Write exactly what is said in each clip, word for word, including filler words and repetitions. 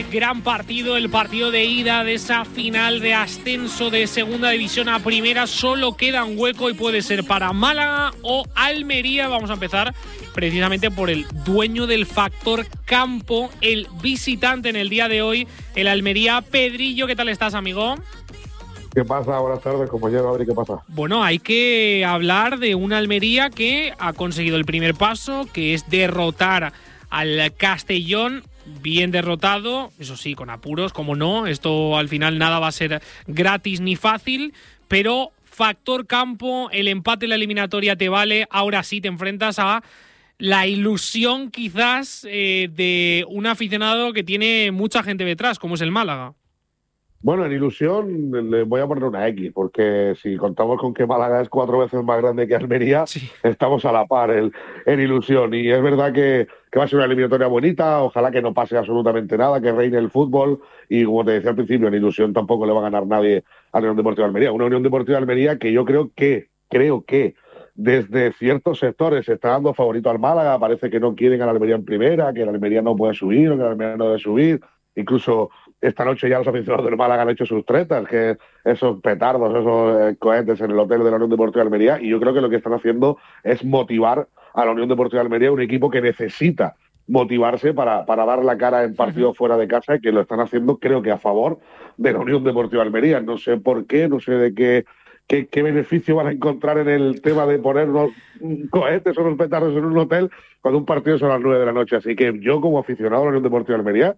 gran partido, el partido de ida de esa final de ascenso de segunda división a primera. Solo queda un hueco y puede ser para Málaga o Almería. Vamos a empezar precisamente por el dueño del factor campo, el visitante en el día de hoy, el Almería. Pedrillo, ¿qué tal estás, amigo? ¿Qué pasa? Buenas tardes, compañero. Adri, ¿qué pasa? Bueno, hay que hablar de una Almería que ha conseguido el primer paso, que es derrotar al Castellón. Bien derrotado, eso sí, con apuros, como no. Esto al final nada va a ser gratis ni fácil, pero factor campo, el empate en la eliminatoria te vale. Ahora sí te enfrentas a la ilusión quizás eh, de un aficionado que tiene mucha gente detrás, como es el Málaga. Bueno, en ilusión le voy a poner una X, porque si contamos con que Málaga es cuatro veces más grande que Almería, Sí. estamos a la par en, en ilusión. Y es verdad que, que va a ser una eliminatoria bonita, ojalá que no pase absolutamente nada, que reine el fútbol. Y como te decía al principio, en ilusión tampoco le va a ganar nadie a la Unión Deportiva de Almería. Una Unión Deportiva de Almería que yo creo que, creo que desde ciertos sectores se está dando favorito al Málaga. Parece que no quieren a la Almería en primera, que la Almería no puede subir, o que la Almería no debe subir. Incluso esta noche ya los aficionados del Málaga han hecho sus tretas, que esos petardos, esos eh, cohetes en el hotel de la Unión Deportiva de Almería, y yo creo que lo que están haciendo es motivar a la Unión Deportiva de Almería, un equipo que necesita motivarse para, para dar la cara en partidos uh-huh. fuera de casa, y que lo están haciendo, creo que a favor de la Unión Deportiva de Almería. No sé por qué, no sé de qué, qué, qué beneficio van a encontrar en el tema de poner unos cohetes o unos petardos en un hotel cuando un partido es a las nueve de la noche. Así que yo, como aficionado a la Unión Deportiva de Almería,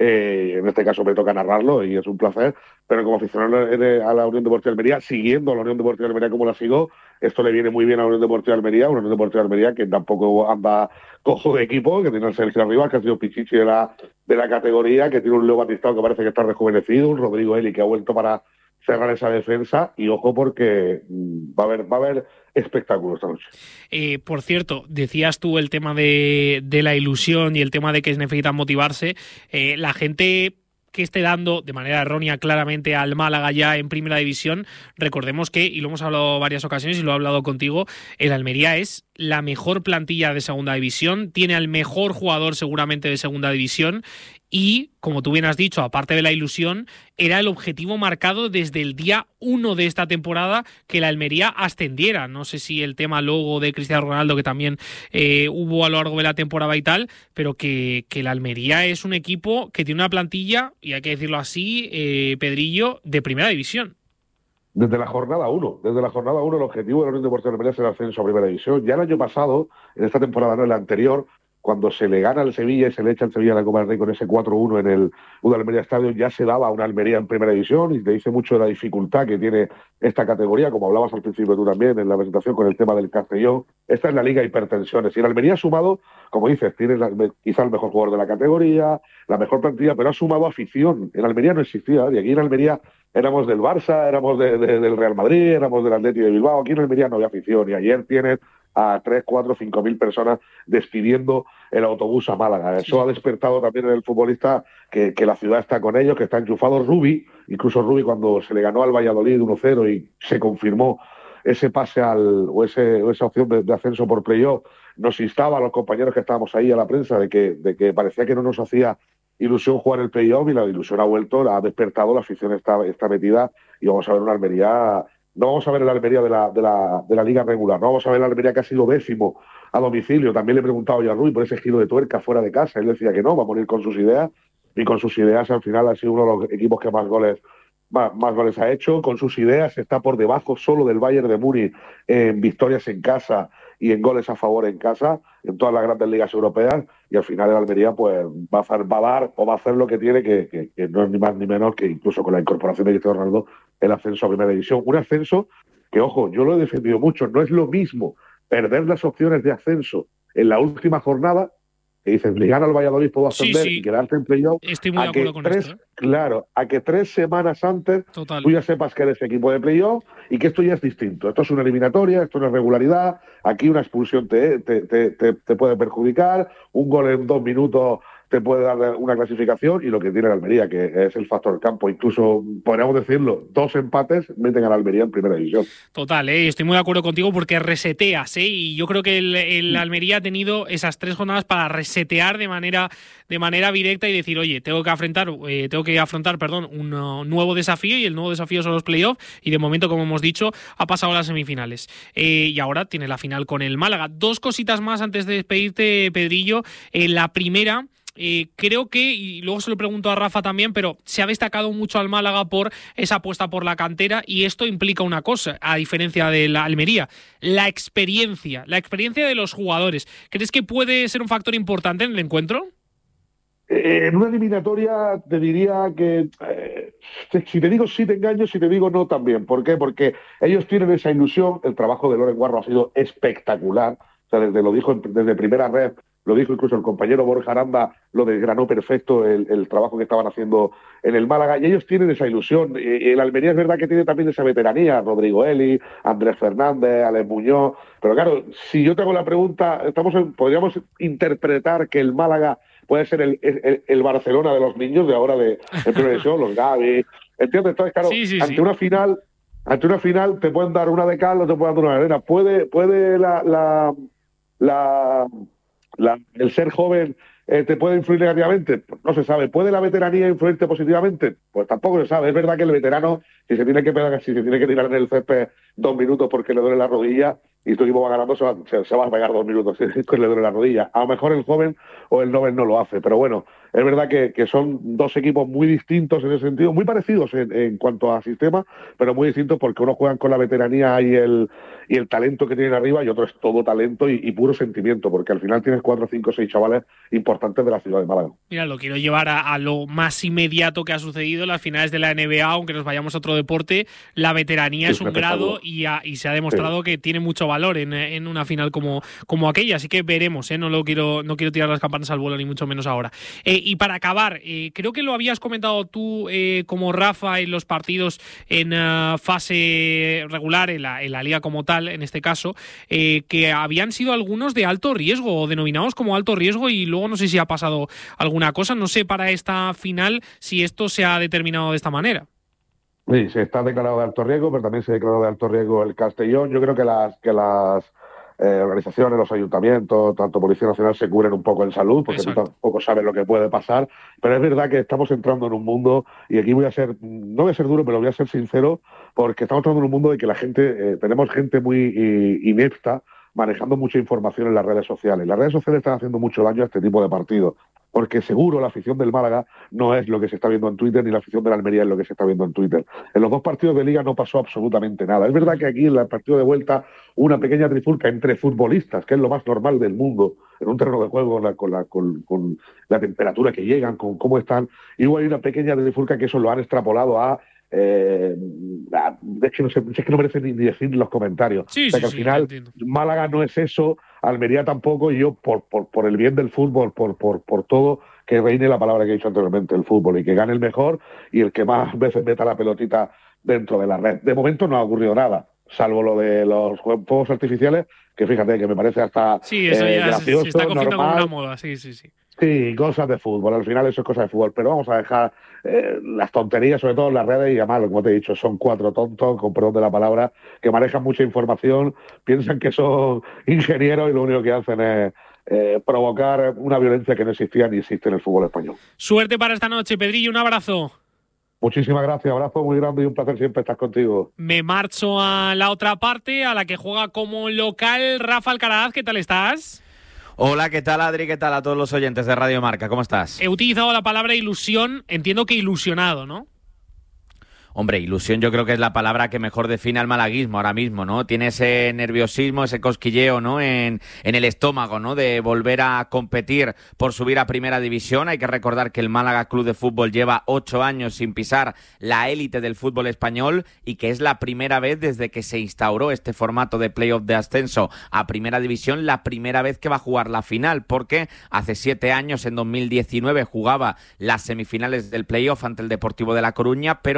Eh, en este caso me toca narrarlo y es un placer, pero como aficionado a la Unión Deportiva de Almería, siguiendo a la Unión Deportiva de Almería como la sigo, esto le viene muy bien a la Unión Deportiva de Almería, una Unión Deportiva de Almería que tampoco anda cojo de equipo, que tiene el Sergio Arribas, que ha sido pichichi de la, de la categoría, que tiene un Leo Batistao que parece que está rejuvenecido, un Rodrigo Eli que ha vuelto para cerrar esa defensa, y ojo porque va a haber, va a haber espectáculo esta noche. Eh, por cierto, decías tú el tema de, de la ilusión y el tema de que necesitan motivarse. Eh, la gente que esté dando de manera errónea claramente al Málaga ya en primera división, recordemos que, y lo hemos hablado varias ocasiones y lo he hablado contigo, el Almería es la mejor plantilla de segunda división, tiene al mejor jugador seguramente de segunda división y, como tú bien has dicho, aparte de la ilusión, era el objetivo marcado desde el día uno de esta temporada que la Almería ascendiera. No sé si el tema logo de Cristiano Ronaldo, que también eh, hubo a lo largo de la temporada y tal, pero que, que la Almería es un equipo que tiene una plantilla, y hay que decirlo así, eh, Pedrillo, de primera división. Desde la jornada uno, desde la jornada uno el objetivo de la Unión Deportiva de Almería es el ascenso a primera división. Ya el año pasado, en esta temporada, no, en la anterior, cuando se le gana al Sevilla y se le echa al Sevilla a la Copa del Rey con ese cuatro uno en el U D Almería Stadium, ya se daba una Almería en primera división, y te dice mucho de la dificultad que tiene esta categoría, como hablabas al principio tú también en la presentación con el tema del Castellón. Esta es la Liga Hipertensiones, y el Almería ha sumado, como dices, tiene la, quizá el mejor jugador de la categoría, la mejor plantilla, pero ha sumado afición. En Almería no existía, y aquí en Almería éramos del Barça, éramos de, de, del Real Madrid, éramos del Atleti de Bilbao. Aquí en Almería no había afición, y ayer tienes a tres, cuatro, cinco mil personas despidiendo el autobús a Málaga. Eso sí ha despertado también en el futbolista que, que la ciudad está con ellos, que está enchufado. Rubi, incluso Rubi, cuando se le ganó al Valladolid uno cero y se confirmó ese pase al o, ese, o esa opción de, de ascenso por playoff, nos instaba a los compañeros que estábamos ahí, a la prensa, de que, de que parecía que no nos hacía ilusión jugar el playoff, y la ilusión ha vuelto, ha despertado, la afición está, está metida, y vamos a ver una Almería. No vamos a ver el Almería de la, de, la, de la Liga regular, no vamos a ver el Almería que ha sido décimo a domicilio. También le he preguntado yo a Rui por ese giro de tuerca fuera de casa, él decía que no, va a morir con sus ideas, y con sus ideas al final ha sido uno de los equipos que más goles más, más goles ha hecho. Con sus ideas está por debajo solo del Bayern de Múnich en victorias en casa y en goles a favor en casa, en todas las grandes ligas europeas, y al final el Almería pues va a, hacer, va a dar o va a hacer lo que tiene, que, que, que no es ni más ni menos que, incluso con la incorporación de Cristiano Ronaldo, el ascenso a primera división. Un ascenso que, ojo, yo lo he defendido mucho, no es lo mismo perder las opciones de ascenso en la última jornada, que dices, le gana al Valladolid, puedo ascender, sí, sí, y quedarte en playoff, estoy muy de acuerdo con tres, esto, ¿eh? Claro, a que tres semanas antes Total. tú ya sepas que eres equipo de playoff y que esto ya es distinto. Esto es una eliminatoria, esto no es regularidad, aquí una expulsión te, te, te, te, te puede perjudicar, un gol en dos minutos te puede dar una clasificación, y lo que tiene la Almería, que es el factor campo. Incluso, podríamos decirlo, dos empates meten a la Almería en primera división. Total, ¿eh? Estoy muy de acuerdo contigo porque reseteas, ¿eh? Y yo creo que el, el Almería ha tenido esas tres jornadas para resetear de manera, de manera directa y decir, oye, tengo que afrontar, eh, tengo que afrontar, perdón, un uh, nuevo desafío, y el nuevo desafío son los playoffs, y de momento, como hemos dicho, ha pasado a las semifinales. Eh, y ahora tiene la final con el Málaga. Dos cositas más antes de despedirte, Pedrillo. Eh, la primera... Eh, creo que, y luego se lo pregunto a Rafa también, pero se ha destacado mucho al Málaga por esa apuesta por la cantera, y esto implica una cosa, a diferencia de la Almería, la experiencia, la experiencia de los jugadores. ¿Crees que puede ser un factor importante en el encuentro? Eh, en una eliminatoria te diría que, eh, si te digo sí te engaño, si te digo no también. ¿Por qué? Porque ellos tienen esa ilusión. El trabajo de Loren Guarro ha sido espectacular. O sea, desde lo dijo desde primera red, lo dijo incluso el compañero Borja Aranda, lo desgranó perfecto el, el trabajo que estaban haciendo en el Málaga, y ellos tienen esa ilusión. Y el Almería es verdad que tiene también esa veteranía, Rodrigo Eli, Andrés Fernández, Alex Muñoz, pero claro, si yo te hago la pregunta, estamos en, podríamos interpretar que el Málaga puede ser el, el, el Barcelona de los niños de ahora de, de primera división, los Gavi, ¿entiendes? Entonces, claro, sí, sí, ante sí. una final, ante una final te pueden dar una de cal o te pueden dar una de arena. Puede, puede la, la, la La, el ser joven eh, te puede influir negativamente, pues no se sabe. ¿Puede la veteranía influirte positivamente? Pues tampoco se sabe. Es verdad que el veterano, si se tiene que pegar, si se tiene que tirar en el césped dos minutos porque le duele la rodilla y tu equipo va ganando, se va, se, se va a pegar dos minutos si le duele la rodilla. A lo mejor el joven o el noven no lo hace, pero bueno, es verdad que, que son dos equipos muy distintos en ese sentido, muy parecidos en, en cuanto a sistema, pero muy distintos porque unos juegan con la veteranía y el, y el talento que tienen arriba, y otro es todo talento y, y puro sentimiento, porque al final tienes cuatro, cinco, seis chavales importantes de la ciudad de Málaga. Mira, lo quiero llevar a, a lo más inmediato que ha sucedido en las finales de la N B A, aunque nos vayamos a otro deporte. La veteranía sí, es un grado y, a, y se ha demostrado sí. que tiene mucho valor en, en una final como, como aquella, así que veremos, ¿eh? No lo quiero, no quiero tirar las campanas al vuelo, ni mucho menos ahora. Eh, y para acabar, eh, creo que lo habías comentado tú eh, como Rafa en los partidos en uh, fase regular, en la, en la liga como tal, en este caso, eh, que habían sido algunos de alto riesgo, o denominados como alto riesgo, y luego no sé si ha pasado alguna cosa, no sé para esta final si esto se ha determinado de esta manera. Sí, se está declarado de alto riesgo, pero también se ha declarado de alto riesgo el Castellón. Yo creo que las que las eh, organizaciones, los ayuntamientos, tanto Policía Nacional, se cubren un poco en salud, porque Exacto. tú tampoco sabes lo que puede pasar. Pero es verdad que estamos entrando en un mundo, y aquí voy a ser, no voy a ser duro, pero voy a ser sincero, porque estamos entrando en un mundo de que la gente, eh, tenemos gente muy eh, inepta, manejando mucha información en las redes sociales. Las redes sociales están haciendo mucho daño a este tipo de partidos, porque seguro la afición del Málaga no es lo que se está viendo en Twitter, ni la afición de la Almería es lo que se está viendo en Twitter. En los dos partidos de Liga no pasó absolutamente nada. Es verdad que aquí en el partido de vuelta una pequeña trifulca entre futbolistas, que es lo más normal del mundo, en un terreno de juego, con la, con la, con, con la temperatura que llegan, con cómo están, y hubo ahí una pequeña trifulca que eso lo han extrapolado a Eh, es, que no sé, es que no merece ni decir los comentarios. Sí, o sea sí, que al sí, final Málaga no es eso, Almería tampoco, y yo por, por, por el bien del fútbol, por, por, por todo, que reine la palabra que he dicho anteriormente, el fútbol, y que gane el mejor y el que más veces meta la pelotita dentro de la red. De momento no ha ocurrido nada, salvo lo de los fuegos artificiales, que fíjate que me parece hasta sí, eso eh, ya gracioso, se está cogiendo normal. como una moda, sí, sí, sí. Sí, cosas de fútbol, al final eso es cosa de fútbol, pero vamos a dejar eh, las tonterías, sobre todo en las redes, y además, como te he dicho, son cuatro tontos, con perdón de la palabra, que manejan mucha información, piensan que son ingenieros y lo único que hacen es eh, provocar una violencia que no existía ni existe en el fútbol español. Suerte para esta noche, Pedrillo, un abrazo. Muchísimas gracias, abrazo muy grande y un placer siempre estar contigo. Me marcho a la otra parte, a la que juega como local Rafa Alcaraz. ¿Qué tal estás? Hola, ¿qué tal, Adri? ¿Qué tal a todos los oyentes de Radio Marca? ¿Cómo estás? He utilizado la palabra ilusión, entiendo que ilusionado, ¿no? Hombre, ilusión yo creo que es la palabra que mejor define al malaguismo ahora mismo, ¿no? Tiene ese nerviosismo, ese cosquilleo, ¿no? En, en el estómago, ¿no? De volver a competir por subir a Primera División. Hay que recordar que el Málaga Club de Fútbol lleva ocho años sin pisar la élite del fútbol español y que es la primera vez desde que se instauró este formato de playoff de ascenso a Primera División, la primera vez que va a jugar la final, porque hace siete años, en dos mil diecinueve, jugaba las semifinales del playoff ante el Deportivo de La Coruña, pero perdía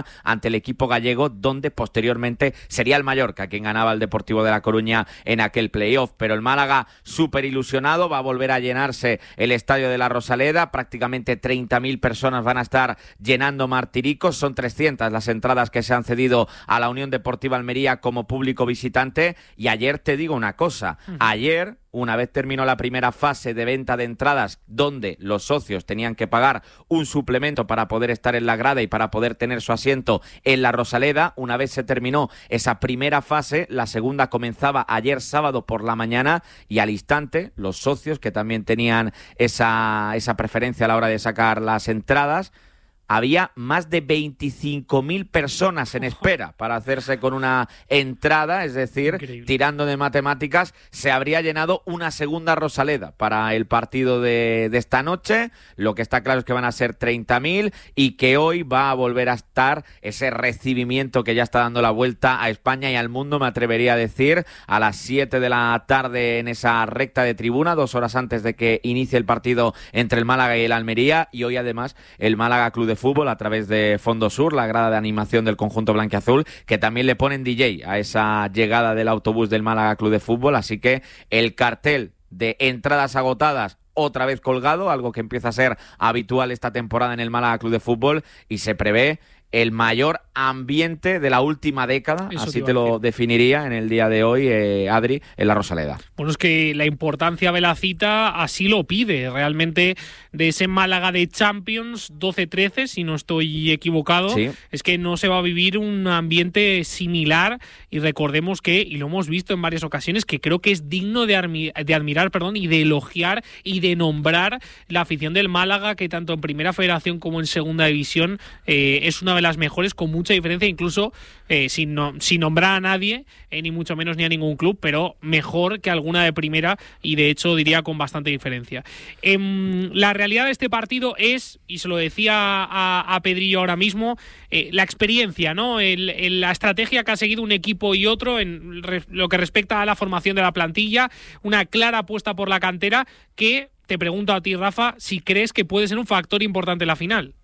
Málaga ante el equipo gallego, donde posteriormente sería el Mallorca quien ganaba al Deportivo de La Coruña en aquel playoff. Pero el Málaga súper ilusionado, va a volver a llenarse el estadio de la Rosaleda, prácticamente treinta mil personas van a estar llenando Martiricos, son trescientas las entradas que se han cedido a la Unión Deportiva Almería como público visitante. Y ayer te digo una cosa, ayer, una vez terminó la primera fase de venta de entradas, donde los socios tenían que pagar un suplemento para poder estar en la grada y para poder tener su asiento en la Rosaleda, una vez se terminó esa primera fase, la segunda comenzaba ayer sábado por la mañana, y al instante los socios, que también tenían esa, esa preferencia a la hora de sacar las entradas, había más de veinticinco mil personas en espera para hacerse con una entrada, es decir, increíble. Tirando de matemáticas, se habría llenado una segunda Rosaleda para el partido de, de esta noche. Lo que está claro es que van a ser treinta mil y que hoy va a volver a estar ese recibimiento que ya está dando la vuelta a España y al mundo, me atrevería a decir, a las siete de la tarde en esa recta de tribuna, dos horas antes de que inicie el partido entre el Málaga y el Almería. Y hoy además el Málaga Club de Fútbol a través de Fondo Sur, la grada de animación del conjunto blanquiazul, que también le ponen D J a esa llegada del autobús del Málaga Club de Fútbol, así que el cartel de entradas agotadas otra vez colgado, algo que empieza a ser habitual esta temporada en el Málaga Club de Fútbol, y se prevé el mayor ambiente de la última década, eso así te, te lo definiría en el día de hoy, eh, Adri, en la Rosaleda. Bueno, es que la importancia de la cita así lo pide, realmente, de ese Málaga de Champions doce trece, si no estoy equivocado, sí. Es que no se va a vivir un ambiente similar, y recordemos que, y lo hemos visto en varias ocasiones, que creo que es digno de, armi- de admirar perdón, y de elogiar y de nombrar la afición del Málaga, que tanto en Primera Federación como en Segunda División eh, es una de las mejores, con mucha diferencia, incluso eh, sin, no, sin nombrar a nadie, eh, ni mucho menos ni a ningún club, pero mejor que alguna de primera, y de hecho diría con bastante diferencia. Eh, la realidad de este partido es, y se lo decía a, a Pedrillo ahora mismo, eh, la experiencia, ¿no? El, el, la estrategia que ha seguido un equipo y otro en re, lo que respecta a la formación de la plantilla, una clara apuesta por la cantera, que te pregunto a ti, Rafa, si crees que puede ser un factor importante en la final.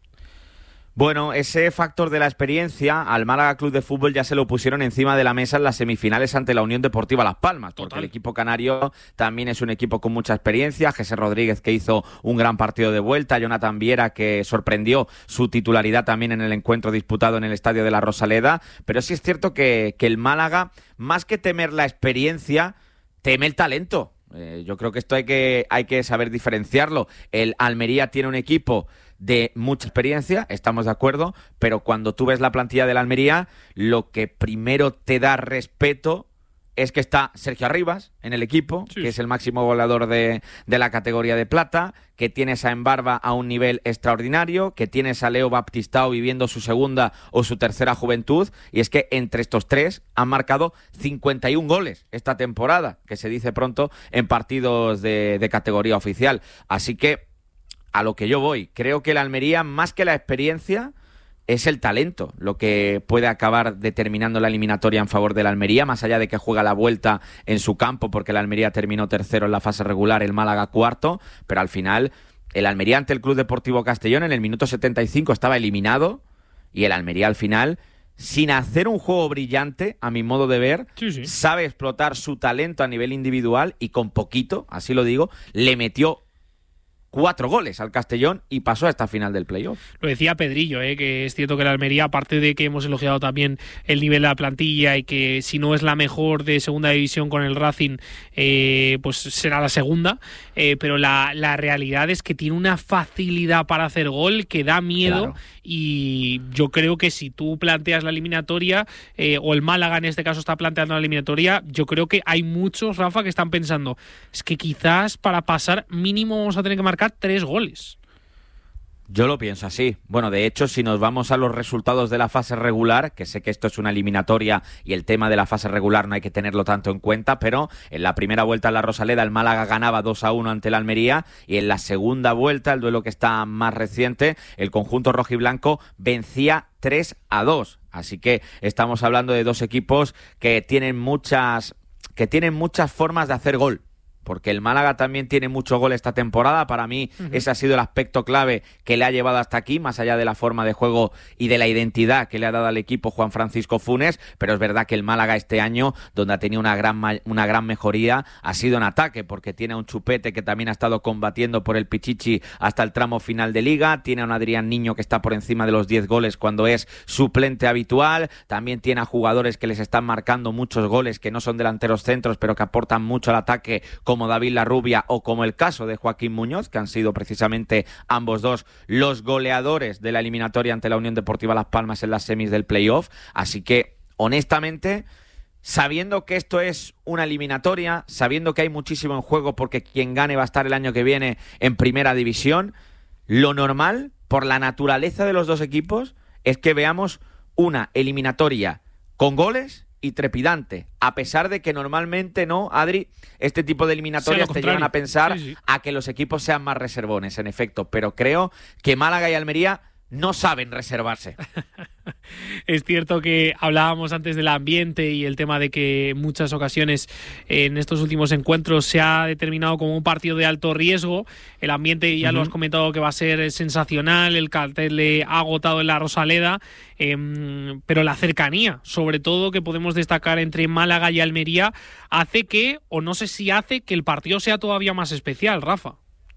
Bueno, ese factor de la experiencia al Málaga Club de Fútbol ya se lo pusieron encima de la mesa en las semifinales ante la Unión Deportiva Las Palmas, porque Total. El equipo canario también es un equipo con mucha experiencia. Jesús Rodríguez, que hizo un gran partido de vuelta, Jonathan Viera, que sorprendió su titularidad también en el encuentro disputado en el estadio de la Rosaleda. Pero sí es cierto que, que el Málaga, más que temer la experiencia, teme el talento. Eh, yo creo que esto hay que, hay que saber diferenciarlo. El Almería tiene un equipo de mucha experiencia, estamos de acuerdo, pero cuando tú ves la plantilla de la Almería, lo que primero te da respeto es que está Sergio Arribas en el equipo, sí. que es el máximo goleador de, de la categoría de plata, que tienes a Embarba a un nivel extraordinario, que tienes a Leo Baptistao viviendo su segunda o su tercera juventud, y es que entre estos tres han marcado cincuenta y un goles esta temporada, que se dice pronto, en partidos de, de categoría oficial. Así que, a lo que yo voy, creo que la Almería, más que la experiencia, es el talento lo que puede acabar determinando la eliminatoria en favor de la Almería, más allá de que juega la vuelta en su campo, porque la Almería terminó tercero en la fase regular, el Málaga cuarto, pero al final el Almería ante el Club Deportivo Castellón en el minuto setenta y cinco estaba eliminado, y el Almería al final, sin hacer un juego brillante, a mi modo de ver, sí, sí. sabe explotar su talento a nivel individual, y con poquito, así lo digo, le metió cuatro goles al Castellón y pasó a esta final del playoff. Lo decía Pedrillo, ¿eh? Que es cierto que la Almería, aparte de que hemos elogiado también el nivel de la plantilla y que si no es la mejor de segunda división con el Racing, eh, pues será la segunda, eh, pero la, la realidad es que tiene una facilidad para hacer gol que da miedo. Claro. Y yo creo que si tú planteas la eliminatoria, eh, o el Málaga en este caso está planteando la eliminatoria, yo creo que hay muchos, Rafa, que están pensando, es que quizás para pasar mínimo vamos a tener que marcar tres goles. Yo lo pienso así. Bueno, de hecho, si nos vamos a los resultados de la fase regular, que sé que esto es una eliminatoria y el tema de la fase regular no hay que tenerlo tanto en cuenta, pero en la primera vuelta en la Rosaleda el Málaga ganaba dos a uno ante el Almería, y en la segunda vuelta, el duelo que está más reciente, el conjunto rojiblanco vencía tres a dos. Así que estamos hablando de dos equipos que tienen muchas, que tienen muchas formas de hacer gol. porque el Málaga también tiene mucho gol esta temporada. Para mí uh-huh. ese ha sido el aspecto clave que le ha llevado hasta aquí, más allá de la forma de juego y de la identidad que le ha dado al equipo Juan Francisco Funes, pero es verdad que el Málaga este año, donde ha tenido una gran, una gran mejoría, ha sido en ataque, porque tiene a un Chupete que también ha estado combatiendo por el Pichichi hasta el tramo final de Liga, tiene a un Adrián Niño que está por encima de los diez goles cuando es suplente habitual, también tiene a jugadores que les están marcando muchos goles que no son delanteros centros, pero que aportan mucho al ataque, como David Larrubia o como el caso de Joaquín Muñoz, que han sido precisamente ambos dos los goleadores de la eliminatoria ante la Unión Deportiva Las Palmas en las semis del playoff. Así que, honestamente, sabiendo que esto es una eliminatoria, sabiendo que hay muchísimo en juego porque quien gane va a estar el año que viene en primera división, lo normal, por la naturaleza de los dos equipos, es que veamos una eliminatoria con goles y trepidante, a pesar de que normalmente, ¿no, Adri? Este tipo de eliminatorias te llevan a pensar sí, sí. a que los equipos sean más reservones, en efecto, pero creo que Málaga y Almería no saben reservarse. Es cierto que hablábamos antes del ambiente y el tema de que en muchas ocasiones en estos últimos encuentros se ha determinado como un partido de alto riesgo. El ambiente, ya uh-huh. lo has comentado, que va a ser sensacional, el cartel le ha agotado en la Rosaleda, eh, pero la cercanía, sobre todo, que podemos destacar entre Málaga y Almería, hace que, o no sé si hace, que el partido sea todavía más especial, Rafa.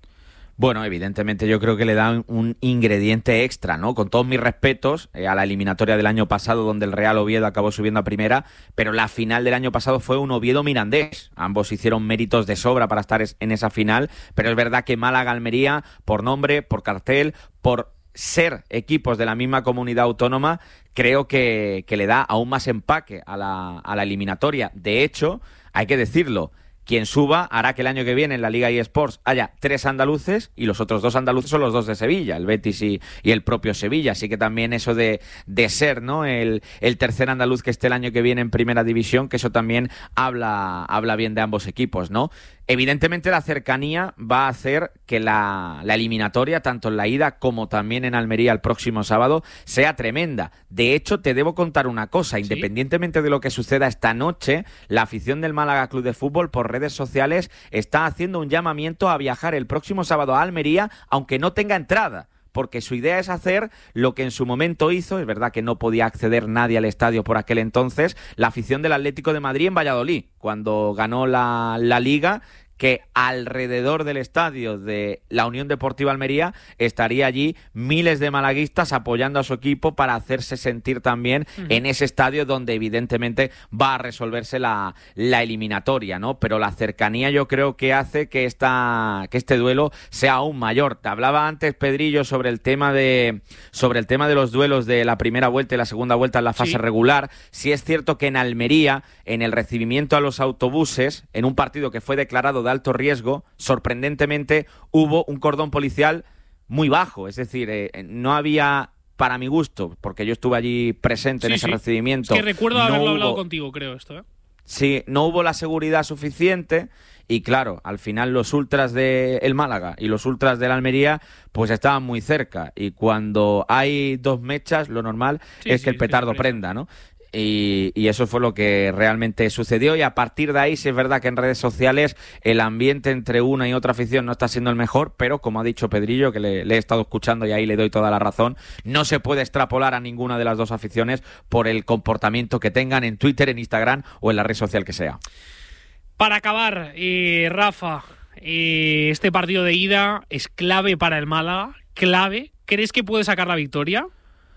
Bueno, evidentemente yo creo que le da un ingrediente extra, ¿no? Con todos mis respetos eh, a la eliminatoria del año pasado, donde el Real Oviedo acabó subiendo a primera, pero la final del año pasado fue un Oviedo-Mirandés. Ambos hicieron méritos de sobra para estar en esa final, pero es verdad que Málaga-Almería, por nombre, por cartel, por ser equipos de la misma comunidad autónoma, creo que, que le da aún más empaque a la, a la eliminatoria. De hecho, hay que decirlo, quien suba hará que el año que viene en la Liga eSports haya tres andaluces y los otros dos andaluces son los dos de Sevilla, el Betis y, y el propio Sevilla. Así que también eso de, de ser, ¿no?, el, el tercer andaluz que esté el año que viene en Primera División, que eso también habla, habla bien de ambos equipos, ¿no? Evidentemente la cercanía va a hacer que la, la eliminatoria, tanto en la ida como también en Almería el próximo sábado, sea tremenda. De hecho, te debo contar una cosa, ¿sí? Independientemente de lo que suceda esta noche, la afición del Málaga Club de Fútbol por redes sociales está haciendo un llamamiento a viajar el próximo sábado a Almería, aunque no tenga entrada, porque su idea es hacer lo que en su momento hizo, es verdad que no podía acceder nadie al estadio por aquel entonces, la afición del Atlético de Madrid en Valladolid, cuando ganó la, la Liga, que alrededor del estadio de la Unión Deportiva Almería estaría allí miles de malaguistas apoyando a su equipo para hacerse sentir también uh-huh. en ese estadio donde evidentemente va a resolverse la, la eliminatoria, ¿no? Pero la cercanía yo creo que hace que, esta, que este duelo sea aún mayor. Te hablaba antes, Pedrillo, sobre el tema de, sobre el tema de los duelos de la primera vuelta y la segunda vuelta en la fase sí. regular. Sí es cierto que en Almería, en el recibimiento a los autobuses, en un partido que fue declarado de alto riesgo, sorprendentemente hubo un cordón policial muy bajo, es decir, eh, no había, para mi gusto, porque yo estuve allí presente sí, en ese sí. recibimiento. Es que recuerdo no haberlo hubo, hablado contigo, creo esto, ¿eh? Sí, no hubo la seguridad suficiente y claro, al final los ultras del Málaga y los ultras del Almería pues estaban muy cerca y cuando hay dos mechas lo normal sí, es sí, que el petardo sí, prenda, ¿no? Y, y eso fue lo que realmente sucedió y a partir de ahí sí es verdad que en redes sociales el ambiente entre una y otra afición no está siendo el mejor, pero como ha dicho Pedrillo, que le, le he estado escuchando y ahí le doy toda la razón, no se puede extrapolar a ninguna de las dos aficiones por el comportamiento que tengan en Twitter, en Instagram o en la red social que sea. Para acabar, eh, Rafa, eh, este partido de ida es clave para el Málaga, clave. ¿Crees que puede sacar la victoria?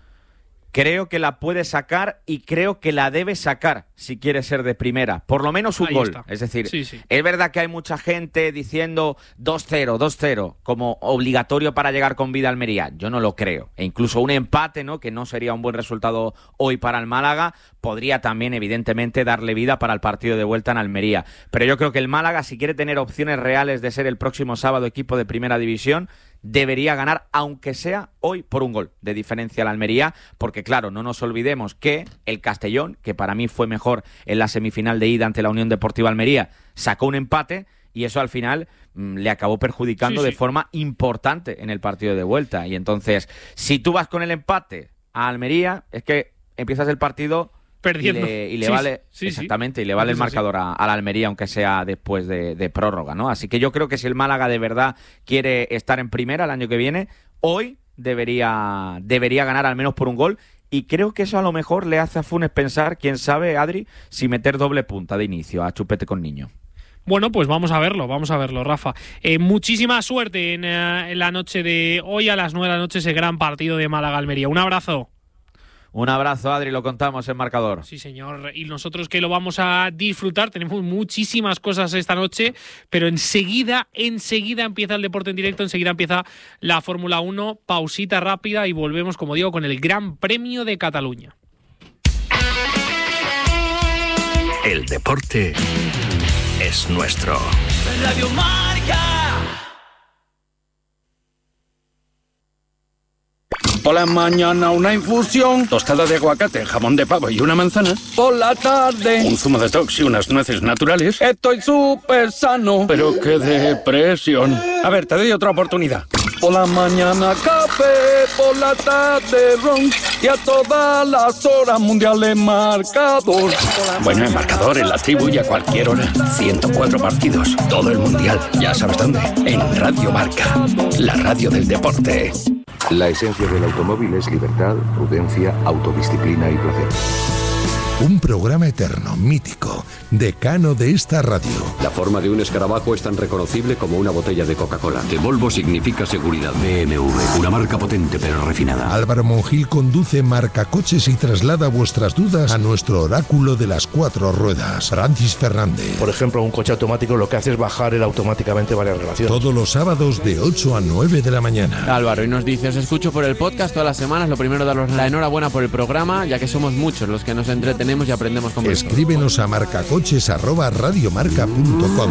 Creo que la puede sacar y creo que la debe sacar si quiere ser de primera. Por lo menos un Ahí gol. Está. Es decir, sí, sí. es verdad que hay mucha gente diciendo dos cero, dos cero como obligatorio para llegar con vida a Almería. Yo no lo creo. E incluso un empate, ¿no?, que no sería un buen resultado hoy para el Málaga, podría también, evidentemente, darle vida para el partido de vuelta en Almería. Pero yo creo que el Málaga, si quiere tener opciones reales de ser el próximo sábado equipo de primera división, debería ganar, aunque sea hoy por un gol de diferencia a la Almería, porque claro, no nos olvidemos que el Castellón, que para mí fue mejor en la semifinal de ida ante la Unión Deportiva Almería, sacó un empate y eso al final mmm, le acabó perjudicando sí, sí. de forma importante en el partido de vuelta. Y entonces, si tú vas con el empate a Almería, es que empiezas el partido perdiendo. Y le, y le sí, vale, sí, exactamente, sí. y le vale el Eso marcador sí. a, a la Almería, aunque sea después de, de prórroga, ¿no? Así que yo creo que si el Málaga de verdad quiere estar en primera el año que viene, hoy debería, debería ganar al menos por un gol. Y creo que eso a lo mejor le hace a Funes pensar, quién sabe, Adri, si meter doble punta de inicio a Chupete con Niño. Bueno, pues vamos a verlo, vamos a verlo, Rafa. Eh, muchísima suerte en, eh, en la noche de hoy a las nueve de la noche, ese gran partido de Málaga-Almería. Un abrazo. Un abrazo, Adri, lo contamos en marcador. Sí, señor. Y nosotros que lo vamos a disfrutar, tenemos muchísimas cosas esta noche, pero enseguida, enseguida empieza el deporte en directo, enseguida empieza la Fórmula uno, pausita rápida y volvemos, como digo, con el Gran Premio de Cataluña. El deporte es nuestro. Radio Marca. Por la mañana una infusión, tostada de aguacate, jamón de pavo y una manzana. Por la tarde, un zumo de tox y unas nueces naturales. Estoy súper sano, pero qué depresión. A ver, te doy otra oportunidad. Por la mañana café, por la tarde ron y a todas las horas mundiales marcador. Bueno, en marcador, en la tribu y a cualquier hora. ciento cuatro partidos, todo el mundial. Ya sabes dónde. En Radio Marca, la radio del deporte. La esencia del automóvil es libertad, prudencia, autodisciplina y placer. Un programa eterno, mítico, decano de esta radio. La forma de un escarabajo es tan reconocible como una botella de Coca-Cola. De Volvo significa seguridad. B M W, una marca potente pero refinada. Álvaro Monjil conduce Marcacoches y traslada vuestras dudas a nuestro oráculo de las cuatro ruedas, Francis Fernández. Por ejemplo, un coche automático lo que hace es bajar él automáticamente varias relaciones. Todos los sábados de ocho a nueve de la mañana. Álvaro, y nos dice, os escucho por el podcast todas las semanas. Lo primero, daros la enhorabuena por el programa, ya que somos muchos los que nos entretenemos y aprendemos con vosotros. Escríbenos a marcacoches arroba radiomarca punto com.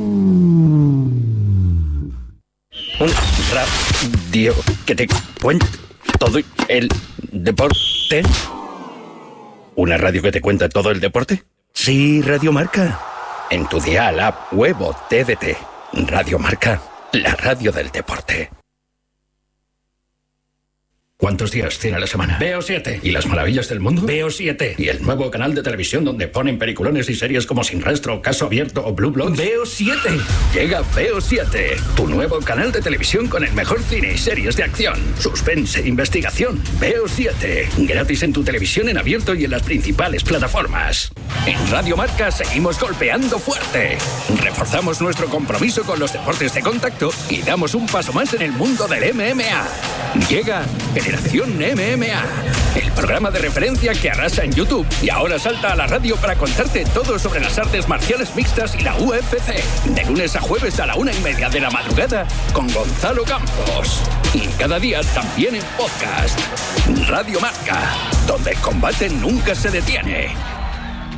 Un radio que te cuenta todo el deporte. ¿Una radio que te cuenta todo el deporte? Sí, Radio Marca. En tu dial, app, web o T D T. Radio Marca, la radio del deporte. ¿Cuántos días tiene a la semana? Veo siete. ¿Y las maravillas del mundo? Veo siete. ¿Y el nuevo canal de televisión donde ponen peliculones y series como Sin Rastro, Caso Abierto o Blue Bloods? Veo siete. Llega Veo siete, tu nuevo canal de televisión con el mejor cine y series de acción, suspense, investigación. Veo siete. Gratis en tu televisión en abierto y en las principales plataformas. En Radio Marca seguimos golpeando fuerte. Reforzamos nuestro compromiso con los deportes de contacto y damos un paso más en el mundo del M M A. Llega Generación M M A, el programa de referencia que arrasa en YouTube y ahora salta a la radio para contarte todo sobre las artes marciales mixtas y la U F C. De lunes a jueves a la una y media de la madrugada con Gonzalo Campos. Y cada día también en podcast. Radio Marca, donde el combate nunca se detiene.